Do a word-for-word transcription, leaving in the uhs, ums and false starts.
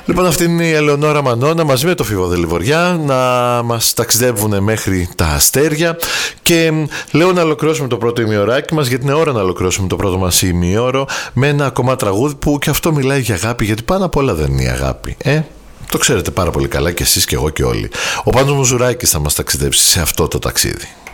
Λοιπόν, αυτή είναι η Ελεονόρα Μανώνα μαζί με το Φίβο Δελιβοριά να μας ταξιδεύουν μέχρι τα αστέρια. Και λέω να ολοκληρώσουμε το πρώτο ημιωράκι μας, γιατί είναι ώρα να ολοκληρώσουμε το πρώτο μας ημιώρο με ένα ακόμα τραγούδι που και αυτό μιλάει για αγάπη, γιατί πάνω απ' όλα δεν είναι η αγάπη, ε? Το ξέρετε πάρα πολύ καλά και εσείς και εγώ και όλοι. Ο Πάνος Μουζουράκης θα μας ταξιδέψει σε αυτό το ταξίδι.